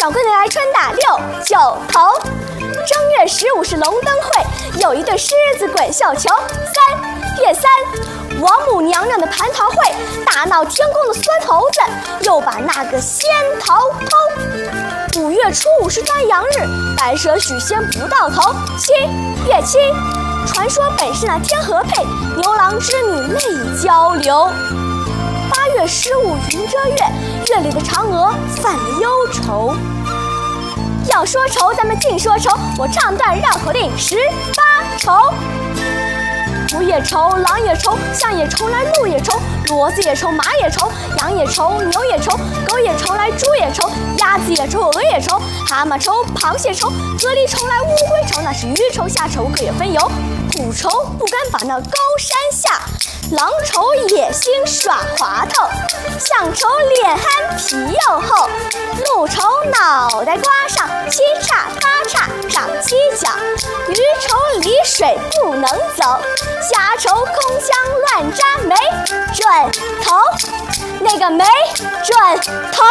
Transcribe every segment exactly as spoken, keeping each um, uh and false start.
掌柜的来春打六九头。正月十五是龙灯会，有一对狮子滚绣球。三月三，王母娘娘的蟠桃会，大闹天宫的孙猴子又把那个仙桃偷。五月初五是端阳日，白蛇许仙不到头。七月七，传说本是那天河配，牛郎织女泪已交流。八月十五云遮月，月里的嫦娥犯了忧愁。要说愁，咱们尽说愁，我唱段绕口令十八愁。虎也愁，狼也愁，象也愁来鹿也愁，骡子也愁，马也愁，羊也愁，牛也愁，狗也愁来猪也愁，鸭子也愁，鹅也愁，蛤蟆愁，螃蟹愁，河狸愁来乌龟愁，那是鱼愁虾愁各有分忧。虎愁不敢把那高山下，狼愁野心耍滑头，象愁脸憨皮又厚，鹿愁脑袋瓜上七叉八叉长犄角，鱼愁离水不能走，虾愁空腔乱扎没准头，那个没准头。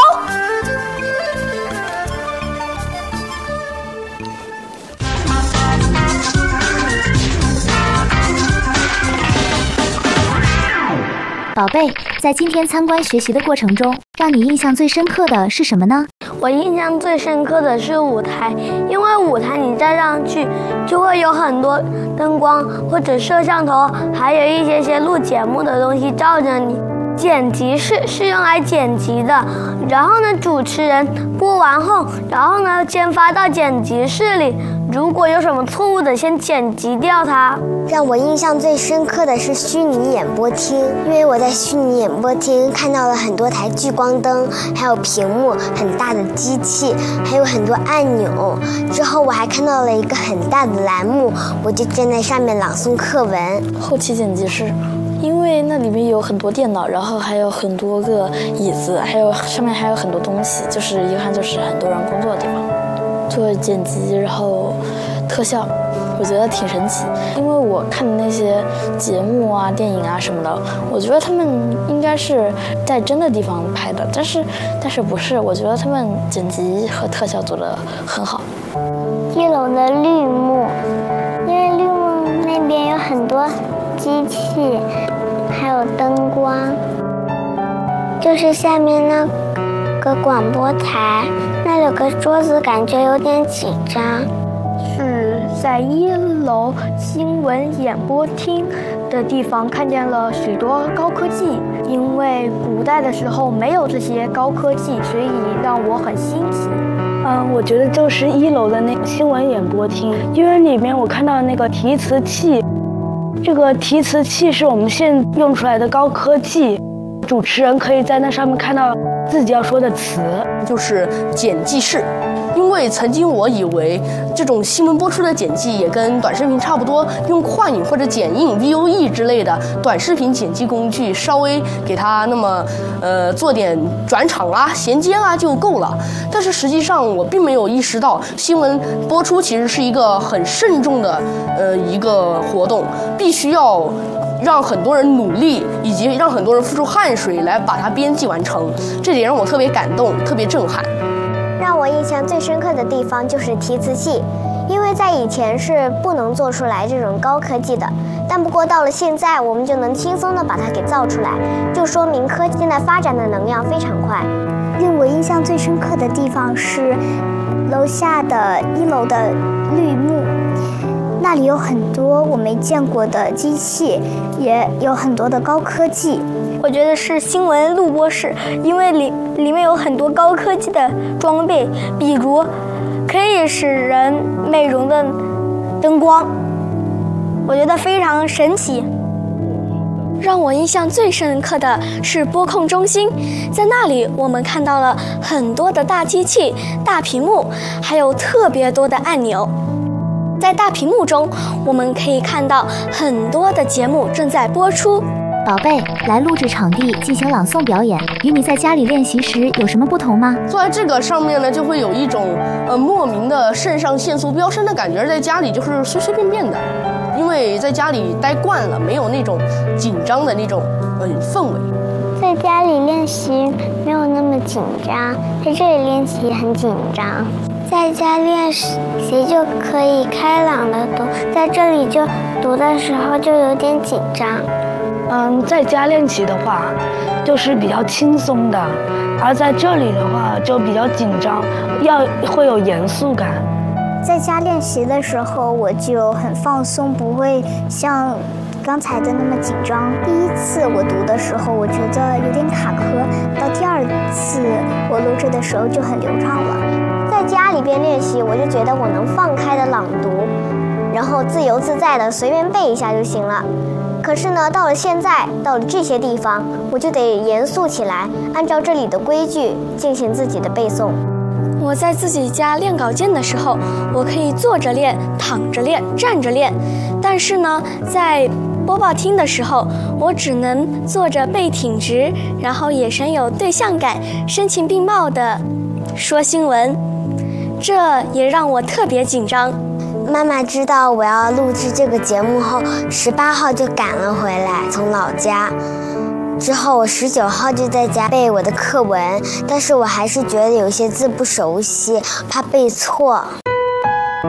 宝贝，在今天参观学习的过程中，让你印象最深刻的是什么呢？ 我印象最深刻的是舞台，因为舞台你站上去就会有很多灯光或者摄像头，还有一些些录节目的东西照着你。剪辑室是用来剪辑的，然后呢，主持人播完后，然后呢，先发到剪辑室里，如果有什么错误的，先剪辑掉它。 让我印象最深刻的是虚拟演播厅，因为我在虚拟演播厅看到了很多台聚光灯，还有屏幕，很大的机器，还有很多按钮。之后我还看到了一个很大的栏目，我就站在上面朗诵课文。 后期剪辑室。因为那里面有很多电脑，然后还有很多个椅子，还有上面还有很多东西，就是一看就是很多人工作的地方。做剪辑，然后特效，我觉得挺神奇。因为我看的那些节目啊、电影啊什么的，我觉得他们应该是在真的地方拍的，但是但是不是？我觉得他们剪辑和特效做得很好。 一楼的绿幕，因为绿幕那边有很多机器。还有灯光，就是下面那个广播台，那有个桌子，感觉有点紧张。 是在一楼新闻演播厅的地方看见了许多高科技，因为古代的时候没有这些高科技，所以让我很新奇。 嗯，我觉得就是一楼的那个新闻演播厅，因为里面我看到那个提词器。这个提词器是我们现在用出来的高科技，主持人可以在那上面看到自己要说的词。 就是剪辑室，因为曾经我以为这种新闻播出的剪辑也跟短视频差不多，用快影或者剪映 V O E 之类的短视频剪辑工具，稍微给它那么呃做点转场啊、衔接啊就够了。但是实际上我并没有意识到，新闻播出其实是一个很慎重的呃一个活动，必须要让很多人努力，以及让很多人付出汗水来把它编辑完成，这点让我特别感动，特别震撼。 让我印象最深刻的地方就是提词器，因为在以前是不能做出来这种高科技的，但不过到了现在，我们就能轻松的把它给造出来，就说明科技现在发展的能量非常快。 令我印象最深刻的地方是楼下的一楼的绿幕。那里有很多我没见过的机器，也有很多的高科技。 我觉得是新闻录播室，因为里里面有很多高科技的装备，比如可以使人美容的灯光，我觉得非常神奇。 让我印象最深刻的是播控中心，在那里我们看到了很多的大机器、大屏幕，还有特别多的按钮。在大屏幕中，我们可以看到很多的节目正在播出。 宝贝，来录制场地进行朗诵表演，与你在家里练习时有什么不同吗？ 坐在这个上面呢，就会有一种呃莫名的肾上腺素飙升的感觉，在家里就是随随便便的，因为在家里待惯了，没有那种紧张的那种呃氛围。 在在家里练习没有那么紧张，在这里练习很紧张。在家练习就可以开朗的读，在这里就读的时候就有点紧张。 嗯，在家练习的话，就是比较轻松的，而在这里的话就比较紧张，要会有严肃感。 在家练习的时候，我就很放松，不会像刚才的那么紧张。第一次我读的时候，我觉得有点卡壳，到第二次我录制的时候就很流畅了。 在家里边练习，我就觉得我能放开的朗读，然后自由自在的随便背一下就行了。可是呢，到了现在，到了这些地方，我就得严肃起来，按照这里的规矩进行自己的背诵。 我在自己家练稿件的时候，我可以坐着练、躺着练、站着练，但是呢，在播报厅的时候，我只能坐着背挺直，然后眼神有对象感，声情并茂地说新闻，这也让我特别紧张。 妈妈知道我要录制这个节目后，十八号就赶了回来，从老家。之后我十九号就在家背我的课文，但是我还是觉得有些字不熟悉，怕背错。